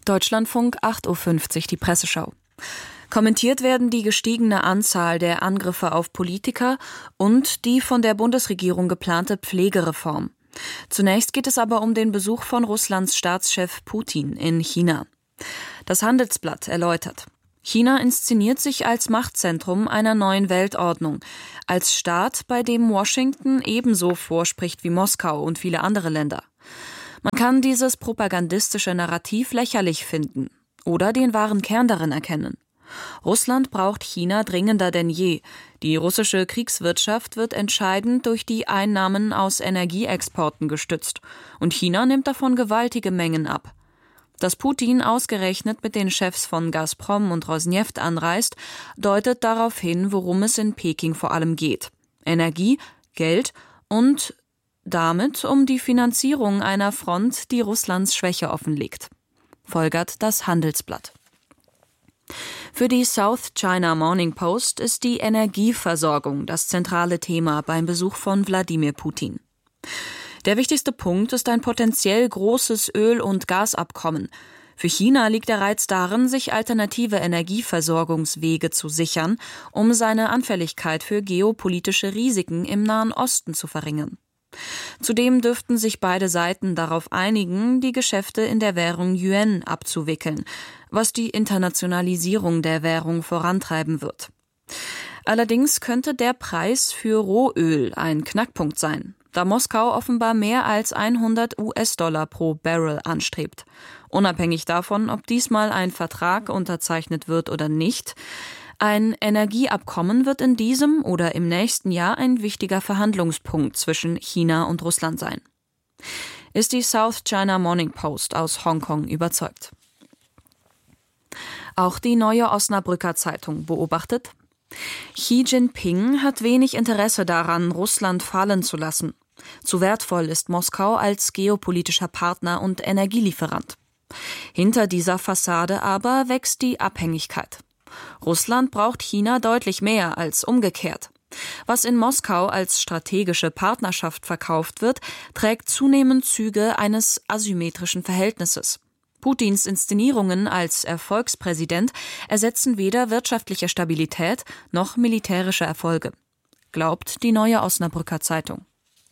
Deutschlandfunk 8:50 Uhr, die Presseschau. Kommentiert werden die gestiegene Anzahl der Angriffe auf Politiker und die von der Bundesregierung geplante Pflegereform. Zunächst geht es aber um den Besuch von Russlands Staatschef Putin in China. Das Handelsblatt erläutert: China inszeniert sich als Machtzentrum einer neuen Weltordnung, als Staat, bei dem Washington ebenso vorspricht wie Moskau und viele andere Länder. Man kann dieses propagandistische Narrativ lächerlich finden oder den wahren Kern darin erkennen. Russland braucht China dringender denn je. Die russische Kriegswirtschaft wird entscheidend durch die Einnahmen aus Energieexporten gestützt. Und China nimmt davon gewaltige Mengen ab. Dass Putin ausgerechnet mit den Chefs von Gazprom und Rosneft anreist, deutet darauf hin, worum es in Peking vor allem geht: Energie, Geld und damit um die Finanzierung einer Front, die Russlands Schwäche offenlegt, folgert das Handelsblatt. Für die South China Morning Post ist die Energieversorgung das zentrale Thema beim Besuch von Wladimir Putin. Der wichtigste Punkt ist ein potenziell großes Öl- und Gasabkommen. Für China liegt der Reiz darin, sich alternative Energieversorgungswege zu sichern, um seine Anfälligkeit für geopolitische Risiken im Nahen Osten zu verringern. Zudem dürften sich beide Seiten darauf einigen, die Geschäfte in der Währung Yuan abzuwickeln, was die Internationalisierung der Währung vorantreiben wird. Allerdings könnte der Preis für Rohöl ein Knackpunkt sein, da Moskau offenbar mehr als 100 US-Dollar pro Barrel anstrebt. Unabhängig davon, ob diesmal ein Vertrag unterzeichnet wird oder nicht, ein Energieabkommen wird in diesem oder im nächsten Jahr ein wichtiger Verhandlungspunkt zwischen China und Russland sein. Ist die South China Morning Post aus Hongkong überzeugt. Auch die Neue Osnabrücker Zeitung beobachtet: Xi Jinping hat wenig Interesse daran, Russland fallen zu lassen. Zu wertvoll ist Moskau als geopolitischer Partner und Energielieferant. Hinter dieser Fassade aber wächst die Abhängigkeit. Russland braucht China deutlich mehr als umgekehrt. Was in Moskau als strategische Partnerschaft verkauft wird, trägt zunehmend Züge eines asymmetrischen Verhältnisses. Putins Inszenierungen als Erfolgspräsident ersetzen weder wirtschaftliche Stabilität noch militärische Erfolge, glaubt die Neue Osnabrücker Zeitung.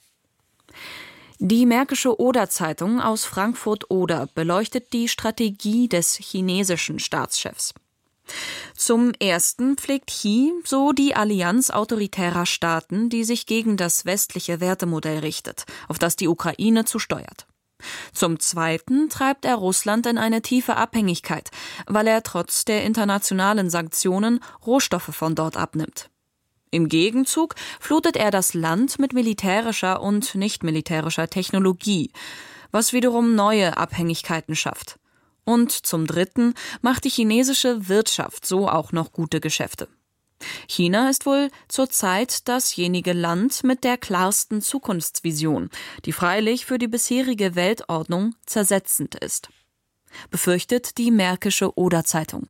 Die Märkische Oder-Zeitung aus Frankfurt-Oder beleuchtet die Strategie des chinesischen Staatschefs. Zum Ersten pflegt Xi so die Allianz autoritärer Staaten, die sich gegen das westliche Wertemodell richtet, auf das die Ukraine zusteuert. Zum Zweiten treibt er Russland in eine tiefe Abhängigkeit, weil er trotz der internationalen Sanktionen Rohstoffe von dort abnimmt. Im Gegenzug flutet er das Land mit militärischer und nicht-militärischer Technologie, was wiederum neue Abhängigkeiten schafft. Und zum Dritten macht die chinesische Wirtschaft so auch noch gute Geschäfte. China ist wohl zurzeit dasjenige Land mit der klarsten Zukunftsvision, die freilich für die bisherige Weltordnung zersetzend ist, befürchtet die Märkische Oder-Zeitung.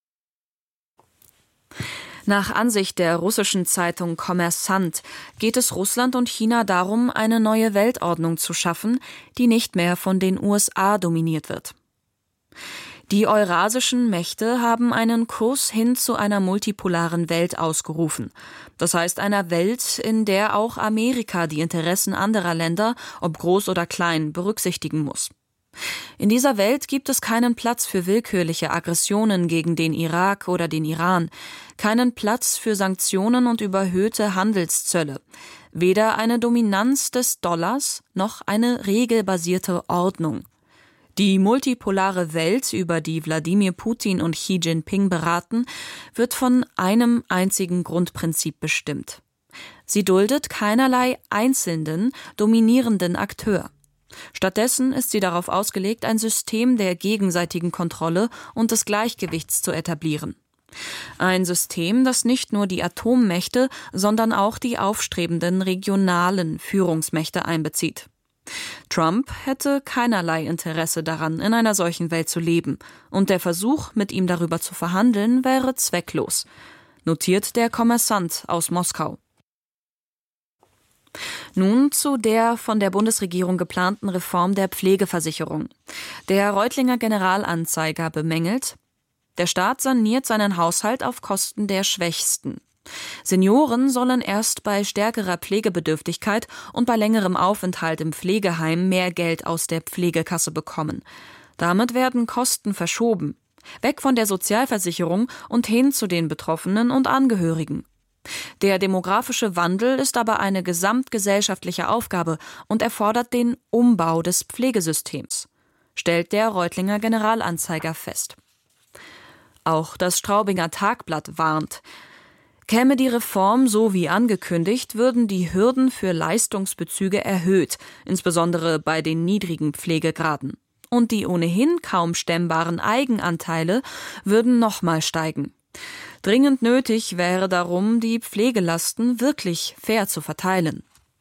Nach Ansicht der russischen Zeitung Kommersant geht es Russland und China darum, eine neue Weltordnung zu schaffen, die nicht mehr von den USA dominiert wird. Die eurasischen Mächte haben einen Kurs hin zu einer multipolaren Welt ausgerufen. Das heißt einer Welt, in der auch Amerika die Interessen anderer Länder, ob groß oder klein, berücksichtigen muss. In dieser Welt gibt es keinen Platz für willkürliche Aggressionen gegen den Irak oder den Iran, keinen Platz für Sanktionen und überhöhte Handelszölle, weder eine Dominanz des Dollars noch eine regelbasierte Ordnung. Die multipolare Welt, über die Wladimir Putin und Xi Jinping beraten, wird von einem einzigen Grundprinzip bestimmt. Sie duldet keinerlei einzelnen, dominierenden Akteur. Stattdessen ist sie darauf ausgelegt, ein System der gegenseitigen Kontrolle und des Gleichgewichts zu etablieren. Ein System, das nicht nur die Atommächte, sondern auch die aufstrebenden regionalen Führungsmächte einbezieht. Trump hätte keinerlei Interesse daran, in einer solchen Welt zu leben, und der Versuch, mit ihm darüber zu verhandeln, wäre zwecklos, notiert der Kommersant aus Moskau. Nun zu der von der Bundesregierung geplanten Reform der Pflegeversicherung. Der Reutlinger Generalanzeiger bemängelt, der Staat saniert seinen Haushalt auf Kosten der Schwächsten. Senioren sollen erst bei stärkerer Pflegebedürftigkeit und bei längerem Aufenthalt im Pflegeheim mehr Geld aus der Pflegekasse bekommen. Damit werden Kosten verschoben, weg von der Sozialversicherung und hin zu den Betroffenen und Angehörigen. Der demografische Wandel ist aber eine gesamtgesellschaftliche Aufgabe und erfordert den Umbau des Pflegesystems, stellt der Reutlinger Generalanzeiger fest. Auch das Straubinger Tagblatt warnt. Käme die Reform so wie angekündigt, würden die Hürden für Leistungsbezüge erhöht, insbesondere bei den niedrigen Pflegegraden. Und die ohnehin kaum stemmbaren Eigenanteile würden nochmal steigen. Dringend nötig wäre darum, die Pflegelasten wirklich fair zu verteilen.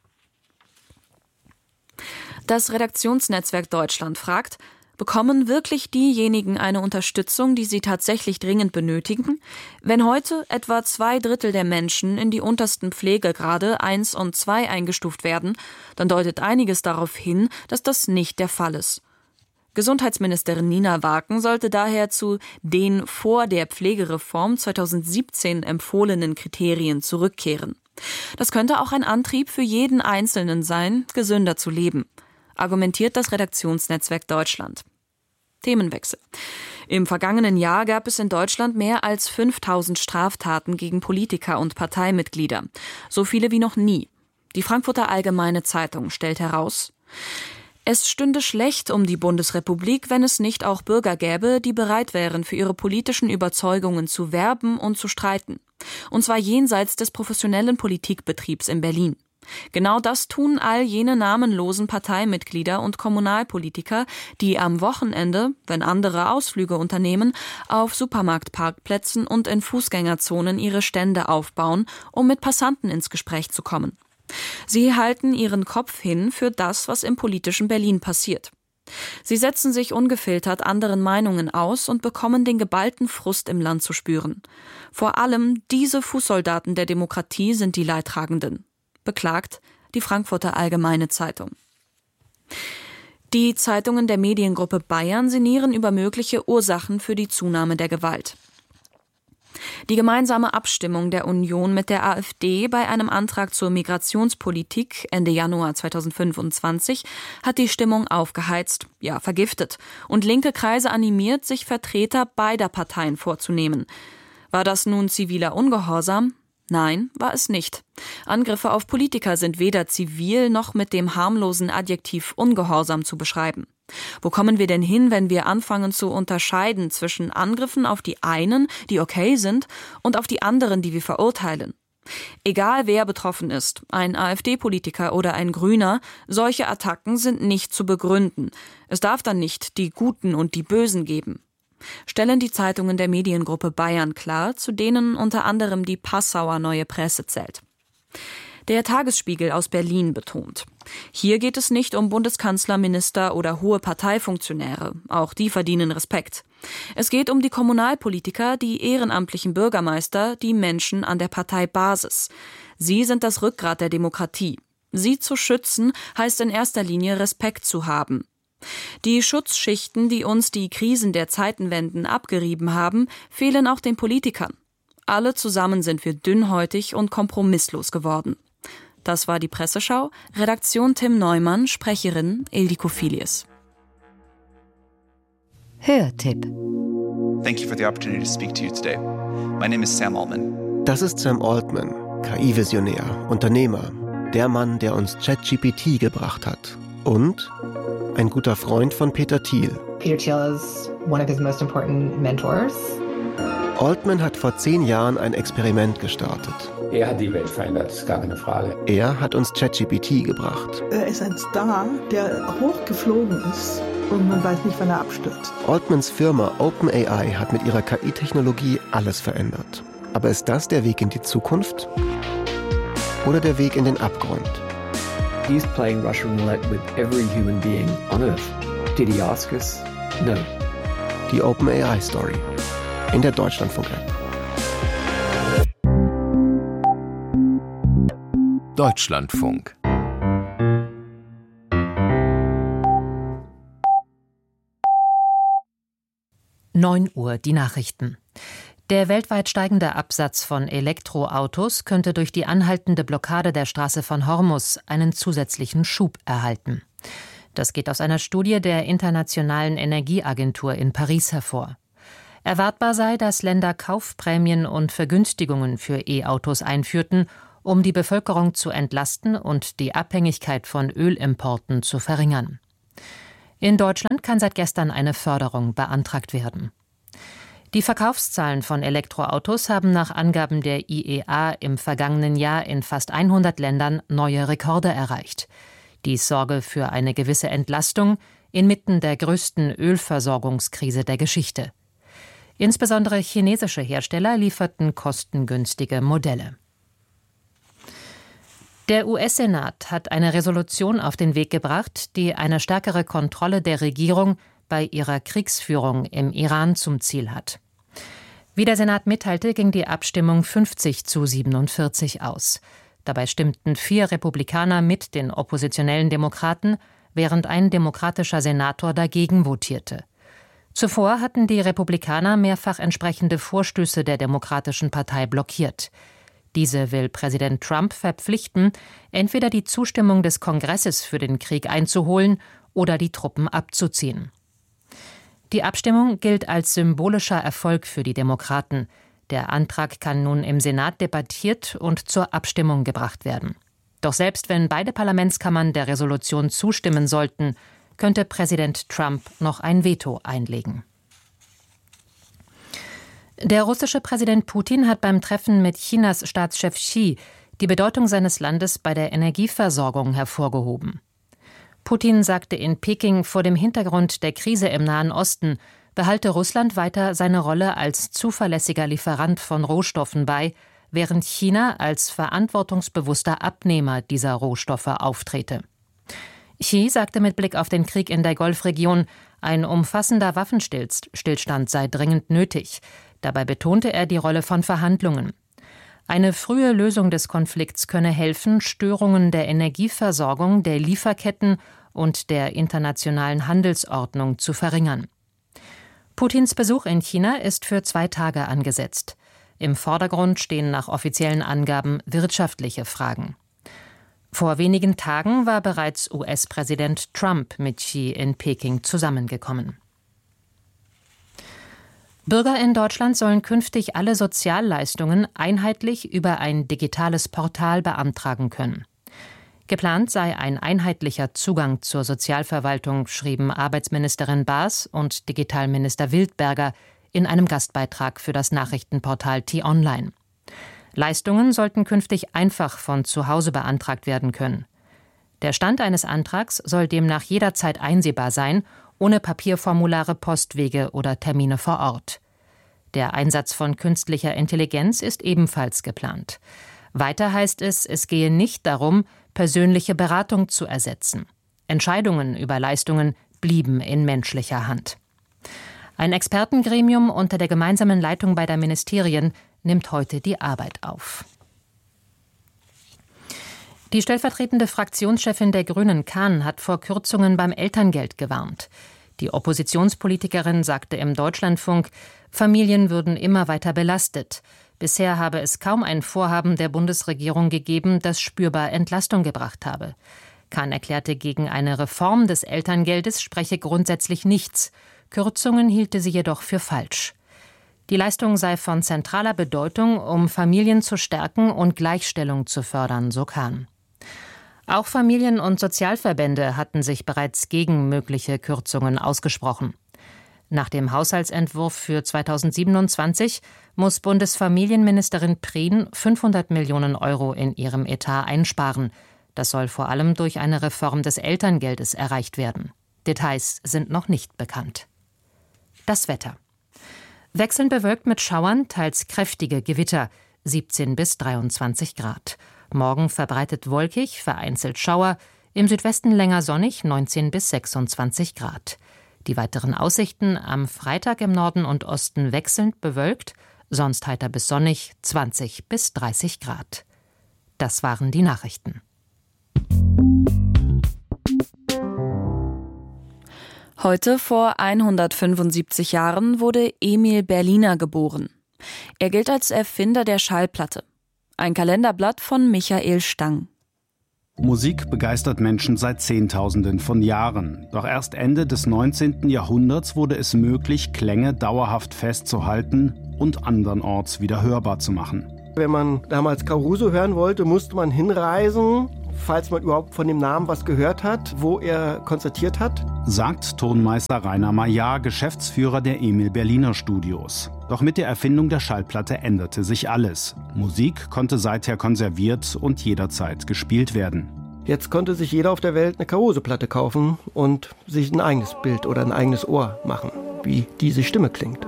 Das Redaktionsnetzwerk Deutschland fragt, bekommen wirklich diejenigen eine Unterstützung, die sie tatsächlich dringend benötigen? Wenn heute etwa 2/3 der Menschen in die untersten Pflegegrade 1 und 2 eingestuft werden, dann deutet einiges darauf hin, dass das nicht der Fall ist. Gesundheitsministerin Nina Waken sollte daher zu den vor der Pflegereform 2017 empfohlenen Kriterien zurückkehren. Das könnte auch ein Antrieb für jeden Einzelnen sein, gesünder zu leben, argumentiert das Redaktionsnetzwerk Deutschland. Themenwechsel. Im vergangenen Jahr gab es in Deutschland mehr als 5000 Straftaten gegen Politiker und Parteimitglieder. So viele wie noch nie. Die Frankfurter Allgemeine Zeitung stellt heraus, es stünde schlecht um die Bundesrepublik, wenn es nicht auch Bürger gäbe, die bereit wären, für ihre politischen Überzeugungen zu werben und zu streiten. Und zwar jenseits des professionellen Politikbetriebs in Berlin. Genau das tun all jene namenlosen Parteimitglieder und Kommunalpolitiker, die am Wochenende, wenn andere Ausflüge unternehmen, auf Supermarktparkplätzen und in Fußgängerzonen ihre Stände aufbauen, um mit Passanten ins Gespräch zu kommen. Sie halten ihren Kopf hin für das, was im politischen Berlin passiert. Sie setzen sich ungefiltert anderen Meinungen aus und bekommen den geballten Frust im Land zu spüren. Vor allem diese Fußsoldaten der Demokratie sind die Leidtragenden, beklagt die Frankfurter Allgemeine Zeitung. Die Zeitungen der Mediengruppe Bayern sinnieren über mögliche Ursachen für die Zunahme der Gewalt. Die gemeinsame Abstimmung der Union mit der AfD bei einem Antrag zur Migrationspolitik Ende Januar 2025 hat die Stimmung aufgeheizt, ja vergiftet, und linke Kreise animiert, sich Vertreter beider Parteien vorzunehmen. War das nun ziviler Ungehorsam? Nein, war es nicht. Angriffe auf Politiker sind weder zivil noch mit dem harmlosen Adjektiv Ungehorsam zu beschreiben. Wo kommen wir denn hin, wenn wir anfangen zu unterscheiden zwischen Angriffen auf die einen, die okay sind, und auf die anderen, die wir verurteilen? Egal wer betroffen ist, ein AfD-Politiker oder ein Grüner, solche Attacken sind nicht zu begründen. Es darf dann nicht die Guten und die Bösen geben. Stellen die Zeitungen der Mediengruppe Bayern klar, zu denen unter anderem die Passauer Neue Presse zählt. Der Tagesspiegel aus Berlin betont, hier geht es nicht um Bundeskanzler, Minister oder hohe Parteifunktionäre, auch die verdienen Respekt. Es geht um die Kommunalpolitiker, die ehrenamtlichen Bürgermeister, die Menschen an der Parteibasis. Sie sind das Rückgrat der Demokratie. Sie zu schützen, heißt in erster Linie Respekt zu haben. Die Schutzschichten, die uns die Krisen der Zeitenwenden abgerieben haben, fehlen auch den Politikern. Alle zusammen sind wir dünnhäutig und kompromisslos geworden. Das war die Presseschau. Redaktion Tim Neumann, Sprecherin Ildiko Filius. Hörtipp. Thank you for the opportunity to speak to you today. My name is Sam Altman. Das ist Sam Altman, KI-Visionär, Unternehmer, der Mann, der uns ChatGPT gebracht hat. Und ein guter Freund von Peter Thiel. Peter Thiel is one of his most important mentors. Altman hat vor 10 Jahren ein Experiment gestartet. Er hat die Welt verändert, ist gar keine Frage. Er hat uns ChatGPT gebracht. Er ist ein Star, der hochgeflogen ist und man weiß nicht, wann er abstürzt. Altmans Firma OpenAI hat mit ihrer KI-Technologie alles verändert. Aber ist das der Weg in die Zukunft? Oder der Weg in den Abgrund? He's playing Russian roulette with every human being on Earth. Did he ask us? No. Die OpenAI-Story in der Deutschlandfunk-App. Deutschlandfunk 9 Uhr die Nachrichten. Der weltweit steigende Absatz von Elektroautos könnte durch die anhaltende Blockade der Straße von Hormuz einen zusätzlichen Schub erhalten. Das geht aus einer Studie der Internationalen Energieagentur in Paris hervor. Erwartbar sei, dass Länder Kaufprämien und Vergünstigungen für E-Autos einführten, um die Bevölkerung zu entlasten und die Abhängigkeit von Ölimporten zu verringern. In Deutschland kann seit gestern eine Förderung beantragt werden. Die Verkaufszahlen von Elektroautos haben nach Angaben der IEA im vergangenen Jahr in fast 100 Ländern neue Rekorde erreicht. Dies sorge für eine gewisse Entlastung inmitten der größten Ölversorgungskrise der Geschichte. Insbesondere chinesische Hersteller lieferten kostengünstige Modelle. Der US-Senat hat eine Resolution auf den Weg gebracht, die eine stärkere Kontrolle der Regierung bei ihrer Kriegsführung im Iran zum Ziel hat. Wie der Senat mitteilte, ging die Abstimmung 50-47 aus. Dabei stimmten 4 Republikaner mit den oppositionellen Demokraten, während ein demokratischer Senator dagegen votierte. Zuvor hatten die Republikaner mehrfach entsprechende Vorstöße der Demokratischen Partei blockiert. Diese will Präsident Trump verpflichten, entweder die Zustimmung des Kongresses für den Krieg einzuholen oder die Truppen abzuziehen. Die Abstimmung gilt als symbolischer Erfolg für die Demokraten. Der Antrag kann nun im Senat debattiert und zur Abstimmung gebracht werden. Doch selbst wenn beide Parlamentskammern der Resolution zustimmen sollten, könnte Präsident Trump noch ein Veto einlegen. Der russische Präsident Putin hat beim Treffen mit Chinas Staatschef Xi die Bedeutung seines Landes bei der Energieversorgung hervorgehoben. Putin sagte in Peking, vor dem Hintergrund der Krise im Nahen Osten behalte Russland weiter seine Rolle als zuverlässiger Lieferant von Rohstoffen bei, während China als verantwortungsbewusster Abnehmer dieser Rohstoffe auftrete. Xi sagte mit Blick auf den Krieg in der Golfregion, ein umfassender Waffenstillstand sei dringend nötig. Dabei betonte er die Rolle von Verhandlungen. Eine frühe Lösung des Konflikts könne helfen, Störungen der Energieversorgung, der Lieferketten und der internationalen Handelsordnung zu verringern. Putins Besuch in China ist für 2 Tage angesetzt. Im Vordergrund stehen nach offiziellen Angaben wirtschaftliche Fragen. Vor wenigen Tagen war bereits US-Präsident Trump mit Xi in Peking zusammengekommen. Bürger in Deutschland sollen künftig alle Sozialleistungen einheitlich über ein digitales Portal beantragen können. Geplant sei ein einheitlicher Zugang zur Sozialverwaltung, schrieben Arbeitsministerin Baas und Digitalminister Wildberger in einem Gastbeitrag für das Nachrichtenportal T-Online. Leistungen sollten künftig einfach von zu Hause beantragt werden können. Der Stand eines Antrags soll demnach jederzeit einsehbar sein, ohne Papierformulare, Postwege oder Termine vor Ort. Der Einsatz von künstlicher Intelligenz ist ebenfalls geplant. Weiter heißt es, es gehe nicht darum, persönliche Beratung zu ersetzen. Entscheidungen über Leistungen blieben in menschlicher Hand. Ein Expertengremium unter der gemeinsamen Leitung beider Ministerien nimmt heute die Arbeit auf. Die stellvertretende Fraktionschefin der Grünen, Kahn, hat vor Kürzungen beim Elterngeld gewarnt. Die Oppositionspolitikerin sagte im Deutschlandfunk, Familien würden immer weiter belastet. Bisher habe es kaum ein Vorhaben der Bundesregierung gegeben, das spürbar Entlastung gebracht habe. Kahn erklärte, gegen eine Reform des Elterngeldes spreche grundsätzlich nichts. Kürzungen hielte sie jedoch für falsch. Die Leistung sei von zentraler Bedeutung, um Familien zu stärken und Gleichstellung zu fördern, so Kahn. Auch Familien- und Sozialverbände hatten sich bereits gegen mögliche Kürzungen ausgesprochen. Nach dem Haushaltsentwurf für 2027 muss Bundesfamilienministerin Prien 500 Millionen Euro in ihrem Etat einsparen. Das soll vor allem durch eine Reform des Elterngeldes erreicht werden. Details sind noch nicht bekannt. Das Wetter. Wechselnd bewölkt mit Schauern, teils kräftige Gewitter, 17 bis 23 Grad. Morgen verbreitet wolkig, vereinzelt Schauer, im Südwesten länger sonnig, 19 bis 26 Grad. Die weiteren Aussichten: am Freitag im Norden und Osten wechselnd bewölkt, sonst heiter bis sonnig, 20 bis 30 Grad. Das waren die Nachrichten. Heute vor 175 Jahren wurde Emil Berliner geboren. Er gilt als Erfinder der Schallplatte. Ein Kalenderblatt von Michael Stang. Musik begeistert Menschen seit Zehntausenden von Jahren. Doch erst Ende des 19. Jahrhunderts wurde es möglich, Klänge dauerhaft festzuhalten und andernorts wieder hörbar zu machen. Wenn man damals Caruso hören wollte, musste man hinreisen, falls man überhaupt von dem Namen was gehört hat, wo er konzertiert hat. Sagt Tonmeister Rainer Maillard, Geschäftsführer der Emil Berliner Studios. Doch mit der Erfindung der Schallplatte änderte sich alles. Musik konnte seither konserviert und jederzeit gespielt werden. Jetzt konnte sich jeder auf der Welt eine Caruso-Platte kaufen und sich ein eigenes Bild oder ein eigenes Ohr machen, wie diese Stimme klingt.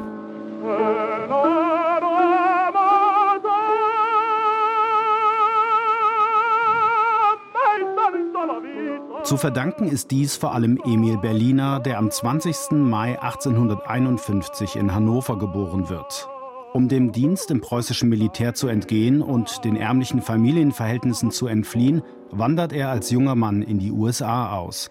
Zu verdanken ist dies vor allem Emil Berliner, der am 20. Mai 1851 in Hannover geboren wird. Um dem Dienst im preußischen Militär zu entgehen und den ärmlichen Familienverhältnissen zu entfliehen, wandert er als junger Mann in die USA aus.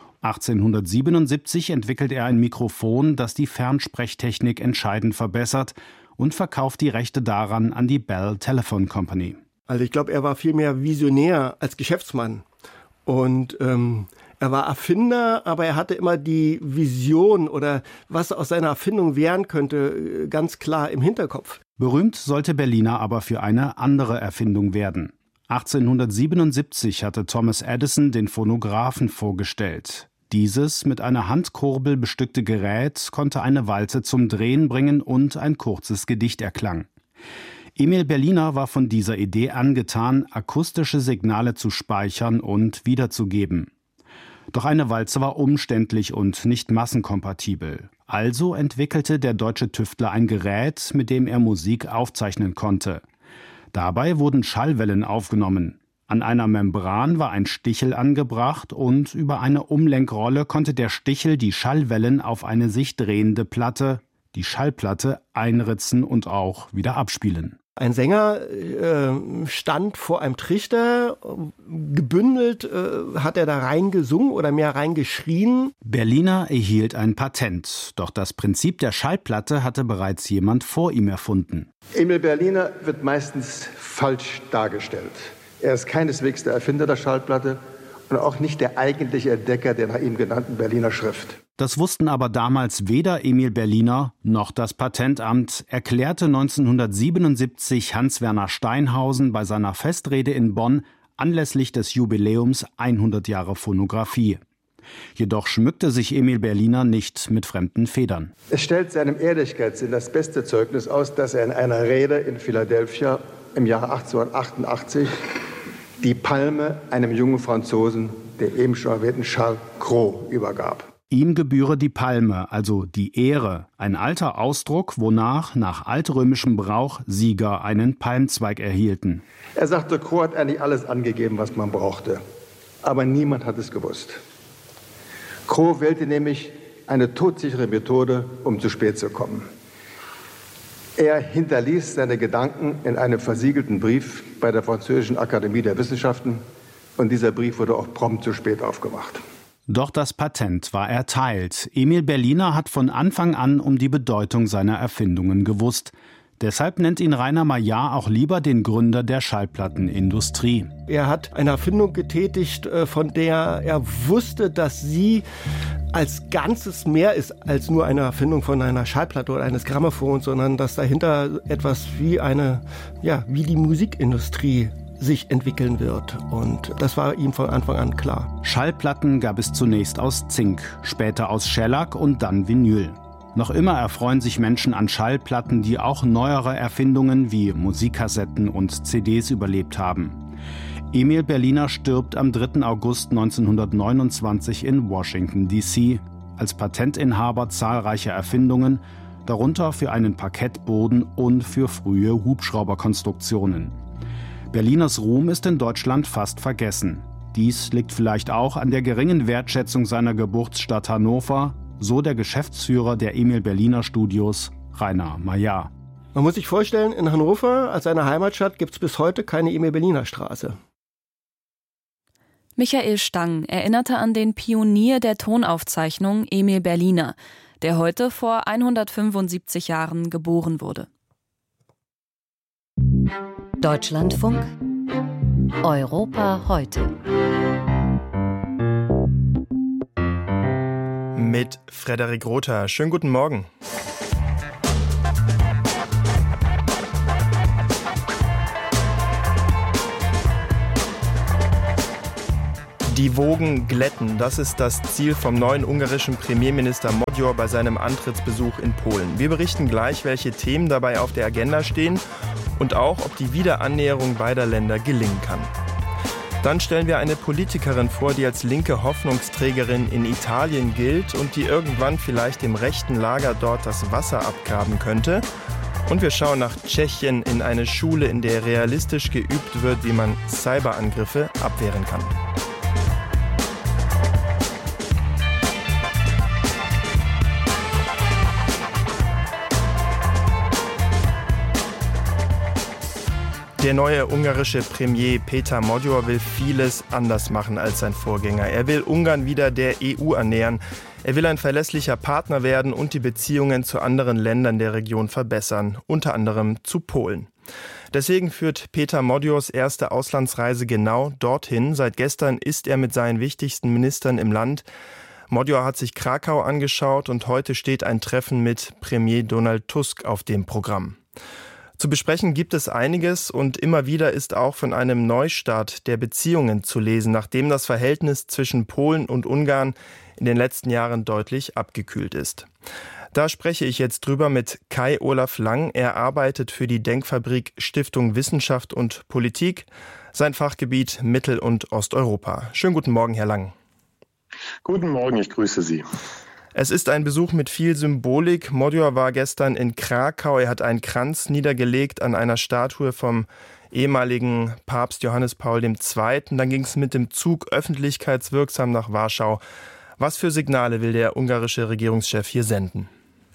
1877 entwickelt er ein Mikrofon, das die Fernsprechtechnik entscheidend verbessert, und verkauft die Rechte daran an die Bell Telephone Company. Also ich glaube, er war viel mehr Visionär als Geschäftsmann. Und er war Erfinder, aber er hatte immer die Vision oder was aus seiner Erfindung werden könnte, ganz klar im Hinterkopf. Berühmt sollte Berliner aber für eine andere Erfindung werden. 1877 hatte Thomas Edison den Phonographen vorgestellt. Dieses mit einer Handkurbel bestückte Gerät konnte eine Walze zum Drehen bringen und ein kurzes Gedicht erklang. Emil Berliner war von dieser Idee angetan, akustische Signale zu speichern und wiederzugeben. Doch eine Walze war umständlich und nicht massenkompatibel. Also entwickelte der deutsche Tüftler ein Gerät, mit dem er Musik aufzeichnen konnte. Dabei wurden Schallwellen aufgenommen. An einer Membran war ein Stichel angebracht und über eine Umlenkrolle konnte der Stichel die Schallwellen auf eine sich drehende Platte, die Schallplatte, einritzen und auch wieder abspielen. Ein Sänger stand vor einem Trichter, gebündelt hat er da reingesungen oder mehr reingeschrien. Berliner erhielt ein Patent, doch das Prinzip der Schallplatte hatte bereits jemand vor ihm erfunden. Emil Berliner wird meistens falsch dargestellt. Er ist keineswegs der Erfinder der Schallplatte und auch nicht der eigentliche Entdecker der nach ihm genannten Berliner Schrift. Das wussten aber damals weder Emil Berliner noch das Patentamt, erklärte 1977 Hans-Werner Steinhausen bei seiner Festrede in Bonn anlässlich des Jubiläums 100 Jahre Phonographie. Jedoch schmückte sich Emil Berliner nicht mit fremden Federn. Es stellt seinem Ehrlichkeitssinn das beste Zeugnis aus, dass er in einer Rede in Philadelphia im Jahre 1888 die Palme einem jungen Franzosen, der eben schon erwähnten Charles Cros, übergab. Ihm gebühre die Palme, also die Ehre, ein alter Ausdruck, wonach nach altrömischem Brauch Sieger einen Palmzweig erhielten. Er sagte, Cros hat eigentlich alles angegeben, was man brauchte. Aber niemand hat es gewusst. Cros wählte nämlich eine todsichere Methode, um zu spät zu kommen. Er hinterließ seine Gedanken in einem versiegelten Brief bei der Französischen Akademie der Wissenschaften. Und dieser Brief wurde auch prompt zu spät aufgemacht. Doch das Patent war erteilt. Emil Berliner hat von Anfang an um die Bedeutung seiner Erfindungen gewusst. Deshalb nennt ihn Rainer Maillard auch lieber den Gründer der Schallplattenindustrie. Er hat eine Erfindung getätigt, von der er wusste, dass sie als Ganzes mehr ist als nur eine Erfindung von einer Schallplatte oder eines Grammophons, sondern dass dahinter etwas wie die Musikindustrie sich entwickeln wird. Und das war ihm von Anfang an klar. Schallplatten gab es zunächst aus Zink, später aus Schellack und dann Vinyl. Noch immer erfreuen sich Menschen an Schallplatten, die auch neuere Erfindungen wie Musikkassetten und CDs überlebt haben. Emil Berliner stirbt am 3. August 1929 in Washington, D.C. als Patentinhaber zahlreicher Erfindungen, darunter für einen Parkettboden und für frühe Hubschrauberkonstruktionen. Berliners Ruhm ist in Deutschland fast vergessen. Dies liegt vielleicht auch an der geringen Wertschätzung seiner Geburtsstadt Hannover, so der Geschäftsführer der Emil Berliner Studios, Rainer Maillard. Man muss sich vorstellen, in Hannover als seiner Heimatstadt gibt es bis heute keine Emil Berliner Straße. Michael Stang erinnerte an den Pionier der Tonaufzeichnung Emil Berliner, der heute vor 175 Jahren geboren wurde. Deutschlandfunk Europa heute. Mit Frederik Rother. Schönen guten Morgen. Die Wogen glätten, das ist das Ziel vom neuen ungarischen Premierminister Magyar bei seinem Antrittsbesuch in Polen. Wir berichten gleich, welche Themen dabei auf der Agenda stehen und auch, ob die Wiederannäherung beider Länder gelingen kann. Dann stellen wir eine Politikerin vor, die als linke Hoffnungsträgerin in Italien gilt und die irgendwann vielleicht dem rechten Lager dort das Wasser abgraben könnte. Und wir schauen nach Tschechien in eine Schule, in der realistisch geübt wird, wie man Cyberangriffe abwehren kann. Der neue ungarische Premier Péter Magyar will vieles anders machen als sein Vorgänger. Er will Ungarn wieder der EU annähern. Er will ein verlässlicher Partner werden und die Beziehungen zu anderen Ländern der Region verbessern, unter anderem zu Polen. Deswegen führt Péter Magyars erste Auslandsreise genau dorthin. Seit gestern ist er mit seinen wichtigsten Ministern im Land. Magyar hat sich Krakau angeschaut und heute steht ein Treffen mit Premier Donald Tusk auf dem Programm. Zu besprechen gibt es einiges und immer wieder ist auch von einem Neustart der Beziehungen zu lesen, nachdem das Verhältnis zwischen Polen und Ungarn in den letzten Jahren deutlich abgekühlt ist. Da spreche ich jetzt drüber mit Kai Olaf Lang. Er arbeitet für die Denkfabrik Stiftung Wissenschaft und Politik, sein Fachgebiet Mittel- und Osteuropa. Schönen guten Morgen, Herr Lang. Guten Morgen, ich grüße Sie. Es ist ein Besuch mit viel Symbolik. Magyar war gestern in Krakau. Er hat einen Kranz niedergelegt an einer Statue vom ehemaligen Papst Johannes Paul II. Dann ging es mit dem Zug öffentlichkeitswirksam nach Warschau. Was für Signale will der ungarische Regierungschef hier senden?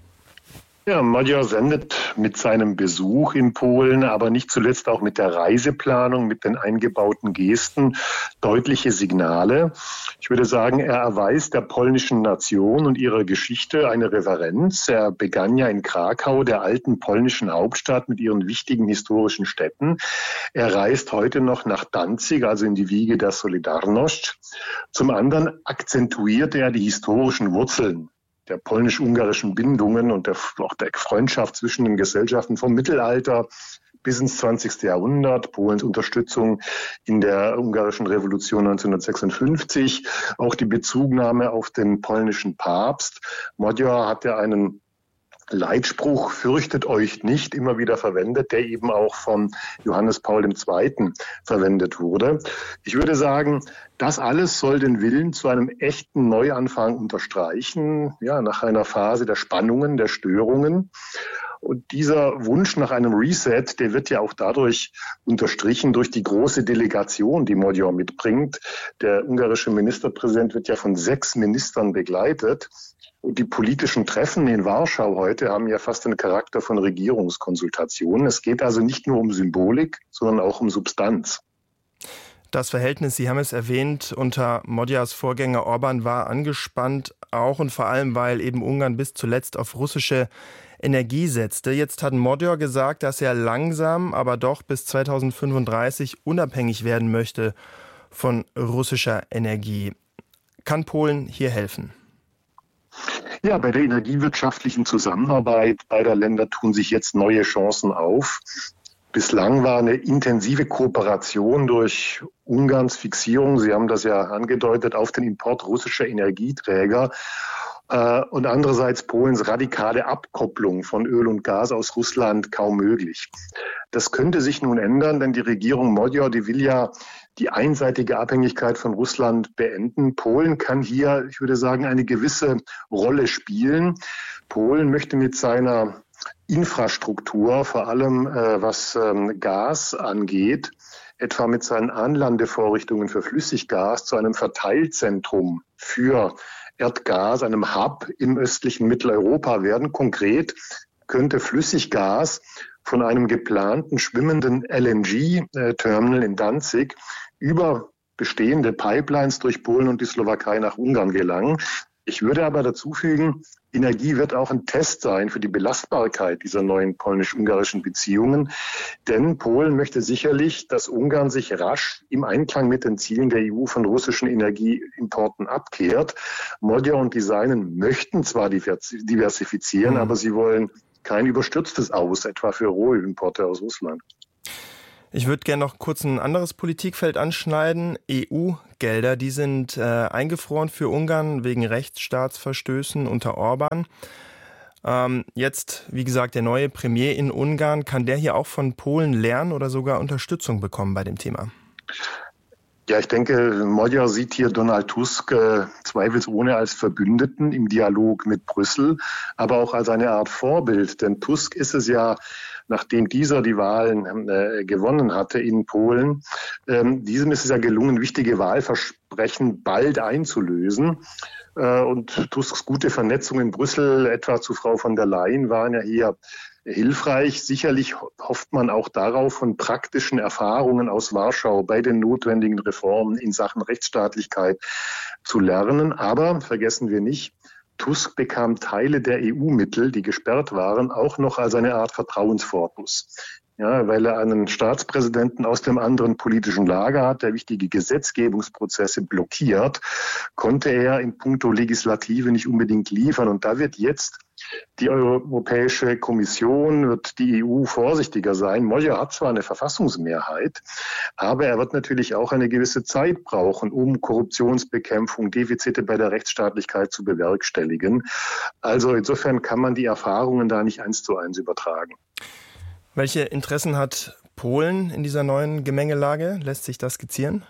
Ja, Magyar sendet mit seinem Besuch in Polen, aber nicht zuletzt auch mit der Reiseplanung, mit den eingebauten Gesten deutliche Signale. Ich würde sagen, er erweist der polnischen Nation und ihrer Geschichte eine Reverenz. Er begann ja in Krakau, der alten polnischen Hauptstadt mit ihren wichtigen historischen Städten. Er reist heute noch nach Danzig, also in die Wiege der Solidarność. Zum anderen akzentuiert er die historischen Wurzeln der polnisch-ungarischen Bindungen und auch der Freundschaft zwischen den Gesellschaften vom Mittelalter bis ins 20. Jahrhundert, Polens Unterstützung in der ungarischen Revolution 1956, auch die Bezugnahme auf den polnischen Papst. Magyar hat ja einen Leitspruch, fürchtet euch nicht, immer wieder verwendet, der eben auch von Johannes Paul II. Verwendet wurde. Ich würde sagen, das alles soll den Willen zu einem echten Neuanfang unterstreichen, ja, nach einer Phase der Spannungen, der Störungen. Und dieser Wunsch nach einem Reset, der wird ja auch dadurch unterstrichen durch die große Delegation, die Magyar mitbringt. Der ungarische Ministerpräsident wird ja von 6 Ministern begleitet. Und die politischen Treffen in Warschau heute haben ja fast den Charakter von Regierungskonsultationen. Es geht also nicht nur um Symbolik, sondern auch um Substanz. Das Verhältnis, Sie haben es erwähnt, unter Magyars Vorgänger Orbán war angespannt, auch und vor allem, weil eben Ungarn bis zuletzt auf russische Energie setzte. Jetzt hat Magyar gesagt, dass er langsam, aber doch bis 2035 unabhängig werden möchte von russischer Energie. Kann Polen hier helfen? Ja, bei der energiewirtschaftlichen Zusammenarbeit beider Länder tun sich jetzt neue Chancen auf. Bislang war eine intensive Kooperation durch Ungarns Fixierung, Sie haben das ja angedeutet, auf den Import russischer Energieträger und andererseits Polens radikale Abkopplung von Öl und Gas aus Russland kaum möglich. Das könnte sich nun ändern, denn die Regierung Magyar, die will ja die einseitige Abhängigkeit von Russland beenden. Polen kann hier, ich würde sagen, eine gewisse Rolle spielen. Polen möchte mit seiner Infrastruktur, vor allem was Gas angeht, etwa mit seinen Anlandevorrichtungen für Flüssiggas zu einem Verteilzentrum für Erdgas, einem Hub im östlichen Mitteleuropa werden. Konkret könnte Flüssiggas von einem geplanten schwimmenden LNG-Terminal in Danzig über bestehende Pipelines durch Polen und die Slowakei nach Ungarn gelangen. Ich würde aber dazu fügen, Energie wird auch ein Test sein für die Belastbarkeit dieser neuen polnisch-ungarischen Beziehungen. Denn Polen möchte sicherlich, dass Ungarn sich rasch im Einklang mit den Zielen der EU von russischen Energieimporten abkehrt. Magyar und die Seinen möchten zwar diversifizieren, aber sie wollen kein überstürztes Aus, etwa für Rohölimporte aus Russland. Ich würde gerne noch kurz ein anderes Politikfeld anschneiden. EU-Gelder, die sind eingefroren für Ungarn wegen Rechtsstaatsverstößen unter Orban. Jetzt, wie gesagt, der neue Premier in Ungarn. Kann der hier auch von Polen lernen oder sogar Unterstützung bekommen bei dem Thema? Ja, ich denke, Magyar sieht hier Donald Tusk zweifelsohne als Verbündeten im Dialog mit Brüssel, aber auch als eine Art Vorbild. Denn Tusk ist es ja, nachdem dieser die Wahlen gewonnen hatte in Polen, diesem ist es ja gelungen, wichtige Wahlversprechen bald einzulösen. Und Tusks gute Vernetzung in Brüssel, etwa zu Frau von der Leyen, waren ja hier hilfreich. Sicherlich hofft man auch darauf, von praktischen Erfahrungen aus Warschau bei den notwendigen Reformen in Sachen Rechtsstaatlichkeit zu lernen. Aber vergessen wir nicht, Tusk bekam Teile der EU-Mittel, die gesperrt waren, auch noch als eine Art Vertrauensvorschuss. Ja, weil er einen Staatspräsidenten aus dem anderen politischen Lager hat, der wichtige Gesetzgebungsprozesse blockiert, konnte er in puncto Legislative nicht unbedingt liefern. Und da wird jetzt die Europäische Kommission, wird die EU vorsichtiger sein. Magyar hat zwar eine Verfassungsmehrheit, aber er wird natürlich auch eine gewisse Zeit brauchen, um Korruptionsbekämpfung, Defizite bei der Rechtsstaatlichkeit zu bewerkstelligen. Also insofern kann man die Erfahrungen da nicht 1:1 übertragen. Welche Interessen hat Polen in dieser neuen Gemengelage? Lässt sich das skizzieren?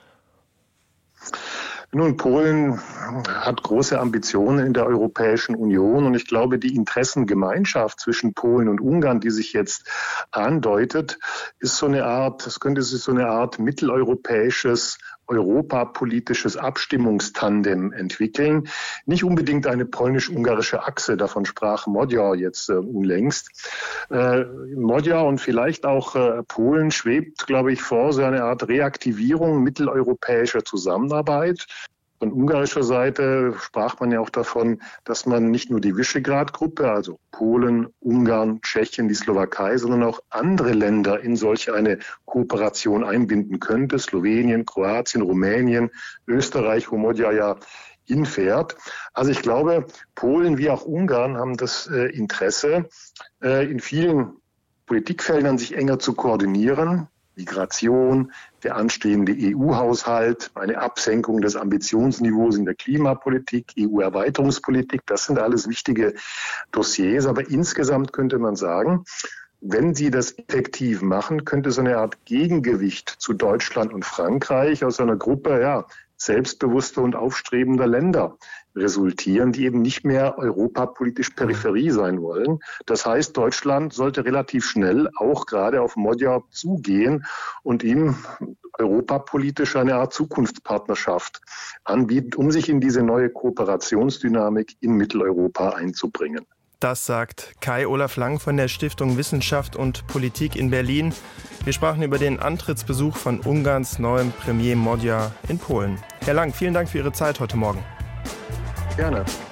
Nun, Polen hat große Ambitionen in der Europäischen Union und ich glaube, die Interessengemeinschaft zwischen Polen und Ungarn, die sich jetzt andeutet, ist könnte sich so eine Art mitteleuropäisches, europapolitisches Abstimmungstandem entwickeln. Nicht unbedingt eine polnisch-ungarische Achse, davon sprach Magyar jetzt unlängst. Magyar und vielleicht auch Polen schwebt, glaube ich, vor so eine Art Reaktivierung mitteleuropäischer Zusammenarbeit. Von ungarischer Seite sprach man ja auch davon, dass man nicht nur die Visegrad-Gruppe, also Polen, Ungarn, Tschechien, die Slowakei, sondern auch andere Länder in solch eine Kooperation einbinden könnte. Slowenien, Kroatien, Rumänien, Österreich, wo Magyar ja hinfährt. Also ich glaube, Polen wie auch Ungarn haben das Interesse, in vielen Politikfeldern sich enger zu koordinieren. Migration, der anstehende EU-Haushalt, eine Absenkung des Ambitionsniveaus in der Klimapolitik, EU-Erweiterungspolitik, das sind alles wichtige Dossiers. Aber insgesamt könnte man sagen, wenn sie das effektiv machen, könnte so eine Art Gegengewicht zu Deutschland und Frankreich aus einer Gruppe selbstbewusster und aufstrebender Länder resultieren, die eben nicht mehr europapolitisch Peripherie sein wollen. Das heißt, Deutschland sollte relativ schnell auch gerade auf Magyar zugehen und ihm europapolitisch eine Art Zukunftspartnerschaft anbieten, um sich in diese neue Kooperationsdynamik in Mitteleuropa einzubringen. Das sagt Kai-Olaf Lang von der Stiftung Wissenschaft und Politik in Berlin. Wir sprachen über den Antrittsbesuch von Ungarns neuem Premier Magyar in Polen. Herr Lang, vielen Dank für Ihre Zeit heute Morgen. Gerne.